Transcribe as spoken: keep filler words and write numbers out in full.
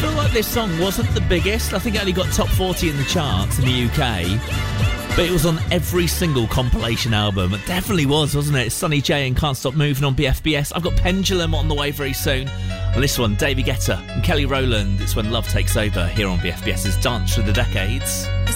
feel like this song wasn't the biggest. I think it only got top forty in the charts in the U K. But it was on every single compilation album. It definitely was, wasn't it? Sonny J and Can't Stop Moving on B F B S. I've got Pendulum on the way very soon. On this one, David Guetta and Kelly Rowland. It's When Love Takes Over here on BFBS's Dance Through the Decades.